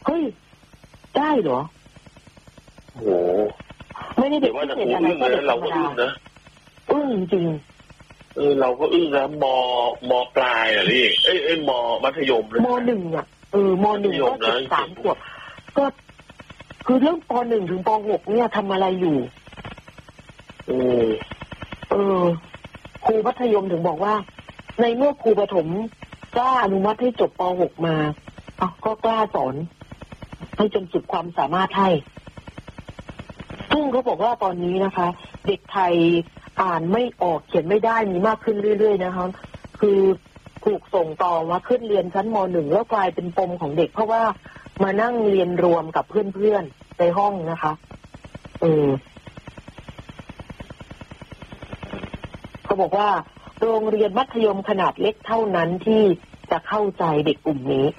เฮ้ยได้เหรอโอ้โหไม่ได้เด็กพิเศษอะไรก็เด็กธรรมดาอึ้งจริงเราก็อึ้งนะมปลายอ่ะนี่มมัธยมเลยม.1อ่ะม.1ก็13 ขวบก็คือเรื่องป.1 ถึงป.6 เนี่ยทำอะไรอยู่ครูมัธยมถึงบอกว่าในเมื่อครูประถมกล้าอนุมัติให้จบป.6 มาก็กล้าสอนให้จนสุดความสามารถให้ซึ่งเขาบอกว่าตอนนี้นะคะ เด็กไทยอ่านไม่ออกเขียนไม่ได้มีมากขึ้นเรื่อยๆนะคะคือถูกส่งต่อมาขึ้นเรียนชั้นม.1 แล้วกลายเป็นปมของเด็กเพราะว่ามานั่งเรียนรวมกับเพื่อนๆในห้องนะคะเขาบอกว่าโรงเรียนมัธยมขนาดเล็กเท่านั้นที่จะเข้าใจเด็กกลุ่มนี้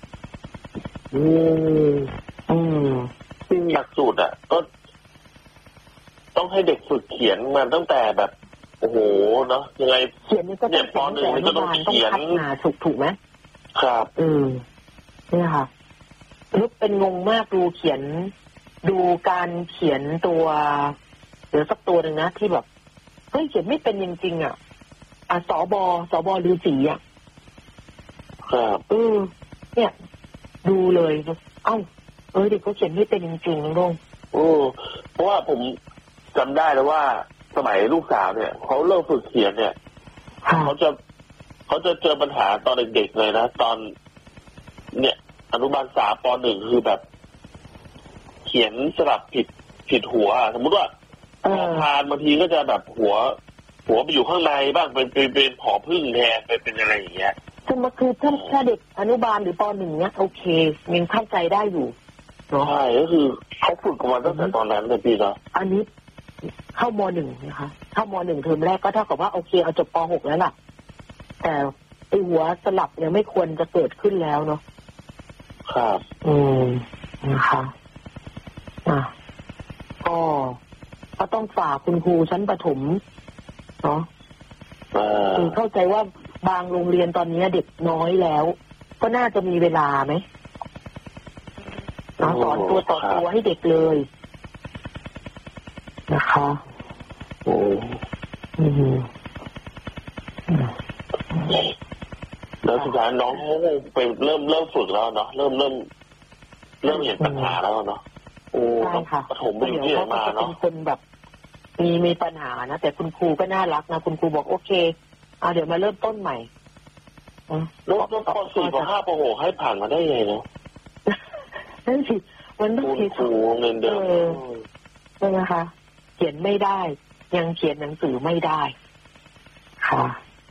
ซึ่งหลักสูตรก็ต้องให้เด็กฝึกเขียนมาตั้งแต่แบบโอ้โหเนาะยังไงเขียนนี่ก็ต้องป.1 นี่ก็ต้องเขียนถูกไหมครับเนี่ยค่ะลุกเป็นงงมากดูการเขียนตัวหรือสักตัวหนึ่งนะที่แบบเฮ้ยเขียนไม่เป็นจริงๆสบฤาษีครับเนี่ยดูเลยเด็กเขาเขียนไม่เป็นจริงๆน้องเพราะว่าผมจำได้แล้วว่าสมัยลูกสาวเนี่ยเขาเริ่มฝึกเขียนเนี่ยเขาจะเจอปัญหาตอนเด็กๆเลยนะตอนเนี่ยอนุบาล3 ป.1 คือแบบเขียนสลับผิดหัวสมมุติว่าพานบางทีก็จะแบบหัวไปอยู่ข้างในบ้างเป็นผอพึ่งแทนเป็นอะไรอย่างเงี้ยคือถ้าเด็กอนุบาลหรือป.1 เนี่ยโอเคยังเข้าใจได้อยู่ใช่ก็คือเขาฝึกกันมาตั้งแต่ตอนนั้นเลยพี่เนาะอันนี้เข้าม.1 นะคะเข้าม.1 เทอมแรกก็เท่ากับว่าโอเคเอาจบป.6 แล้วล่ะแต่ไอหัวสลับเนี่ยไม่ควรจะเกิดขึ้นแล้วเนาะครับนะคะก็ต้องฝากคุณครูชั้นประถมเนาะคือเข้าใจว่าบางโรงเรียนตอนนี้เด็กน้อยแล้วก็น่าจะมีเวลาไหมสอนตัวต่อตัวให้เด็กเลยนะคะแล้วสุดท้ายน้องไปเริ่มฝึกแล้วเนาะเริ่มเห็นปัญหาแล้วเนาะใช่ค่ะประถมไปอยู่ที่ไหนมาเนาะเป็นคนแบบมีปัญหานะแต่คุณครูก็น่ารักนะคุณครูบอกโอเคเดี๋ยวมาเริ่มต้นใหม่เริ่มต้นป.4 ป.5 ป.6 ให้ผ่านมาได้ไงเนาะนั่นสิมันต้องมีครูเงินเดือนใช่ไหมคะเขียนไม่ได้ยังเขียนหนังสือไม่ได้ค่ะ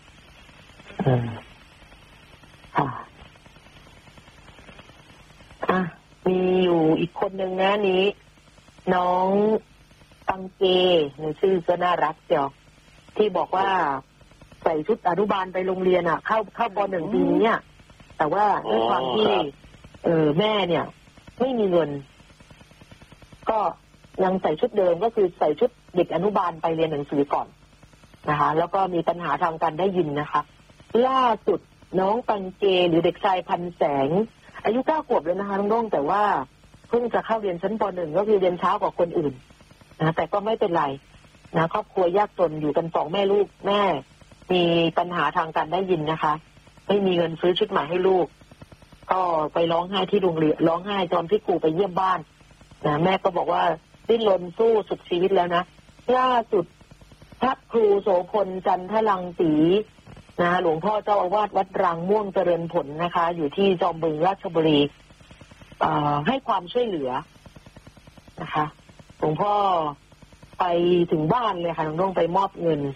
มีอยู่อีกคนหนึ่งนะนี้น้องตังเกชื่อก็น่ารักเจียวที่บอกว่าใส่ชุดอนุบาลไปโรงเรียนเข้าป.1 ปีนี้แต่ว่าด้วยความที่แม่เนี่ยไม่มีเงินก็ยังใส่ชุดเดิมก็คือใส่ชุดเด็กอนุบาลไปเรียนหนังสือก่อนนะคะแล้วก็มีปัญหาทางการได้ยินนะคะล่าสุดน้องตังเกหรือเด็กชายพันแสงอายุ9 ขวบแล้วนะคะน้องๆแต่ว่าเพิ่งจะเข้าเรียนชั้นป.1 ก็คือเรียนเช้ากว่าคนอื่นนะแต่ก็ไม่เป็นไรนะครอบครัวยากจนอยู่กัน2 แม่ลูกแม่มีปัญหาทางการได้ยินนะคะไม่มีเงินซื้อชุดใหม่ให้ลูกก็ไปร้องไห้ที่โรงเรียนร้องไห้ตอนที่ครูไปเยี่ยมบ้านนะแม่ก็บอกว่าดิ้นรนสู้สุดชีวิตแล้วนะล่าสุดพระครูโสพลจันทรังสีนะหลวงพ่อเจ้าอาวาสวัดรังม่วงเจริญผลนะคะอยู่ที่จอมบึงราชบุรีให้ความช่วยเหลือนะคะหลวงพ่อไปถึงบ้านเลยค่ะน้องๆไปมอบเงิน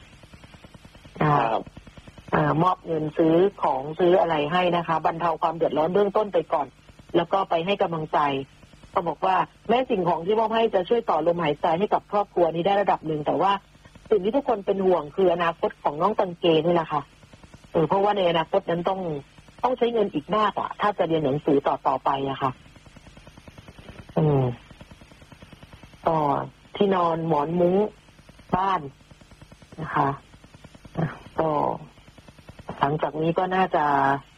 มอบเงินซื้อของซื้ออะไรให้นะคะบรรเทาความเดือดร้อนเบื้องต้นไปก่อนแล้วก็ไปให้กำลังใจก็บอกว่าแม้สิ่งของที่มอบให้จะช่วยต่อลมหายใจให้กับครอบครัวนี้ได้ระดับหนึ่งแต่ว่าสิ่งที่ทุกคนเป็นห่วงคืออนาคตของน้องตังเกนี่แหละค่ะเพราะว่าในอนาคตนั้นต้องใช้เงินอีกมากถ้าจะเรียนหนังสือต่อไปค่ะต่อที่นอนหมอนมุ้งบ้านนะคะก็หลังจากนี้ก็น่าจะ